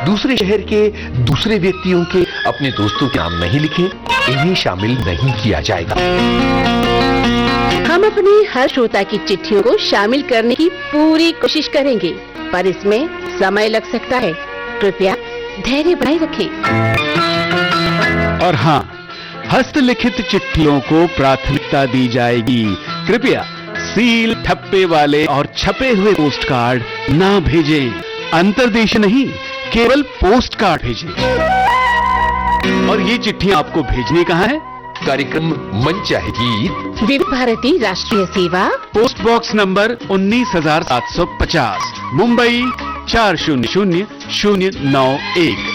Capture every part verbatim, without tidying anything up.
दूसरे शहर के दूसरे व्यक्तियों के अपने दोस्तों के नाम नहीं लिखें, इन्हें शामिल नहीं किया जाएगा। हम अपने हर श्रोता की चिट्ठियों को शामिल करने की पूरी कोशिश करेंगे, पर इसमें समय लग सकता है। कृपया धैर्य बनाए रखें। और हाँ, हस्तलिखित चिट्ठियों को प्राथमिकता दी जाएगी। कृपया सील, ठप्पे वाले और छपे हुए पोस्ट कार्ड ना भेजें। अंतर्देश नहीं, केवल पोस्ट कार्ड भेजें। और ये चिट्ठी आपको भेजनी कहाँ है? कार्यक्रम मन चाहे गीत, विविध भारती राष्ट्रीय सेवा, पोस्ट बॉक्स नंबर उन्नीस हजार सात सौ पचास, मुंबई चार शून्य शून्य शून्य नौ एक।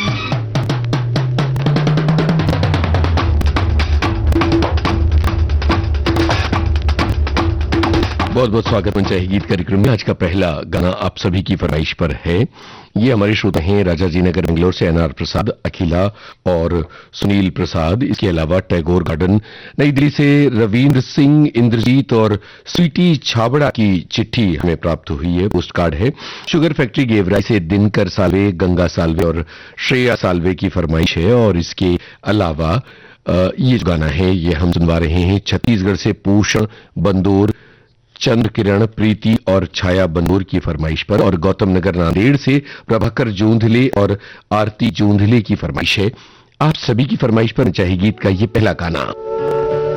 बहुत बहुत स्वागत मन चाहे गीत कार्यक्रम में। आज का पहला गाना आप सभी की फरमाइश पर है। ये हमारे श्रोता हैं राजाजी नगर बेंगलोर से एनआर प्रसाद, अखिला और सुनील प्रसाद। इसके अलावा टैगोर गार्डन नई दिल्ली से रविंद्र सिंह, इंद्रजीत और स्वीटी छाबड़ा की चिट्ठी हमें प्राप्त हुई है। पोस्ट कार्ड है। शुगर फैक्ट्री गेवराई से दिनकर साल्वे, गंगा साल्वे और श्रेया साल्वे की फरमाइश है। और इसके अलावा ये जो गाना है ये हम सुनवा रहे हैं छत्तीसगढ़ से पूषण बंदूर, चंद्र किरण, प्रीति और छाया बंदूर की फरमाइश पर। और गौतम नगर नांदेड़ से प्रभाकर जूंधले और आरती जूंधले की फरमाइश है। आप सभी की फरमाइश पर चाहे गीत का ये पहला गाना।